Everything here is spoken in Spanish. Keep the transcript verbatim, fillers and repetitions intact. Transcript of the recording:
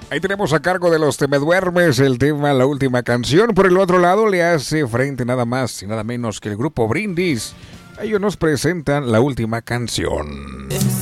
Ahí tenemos a cargo de los Te Me Duermes el tema La Última Canción. Por el otro lado le hace frente nada más y nada menos que el grupo Brindis. Ellos nos presentan La Última Canción.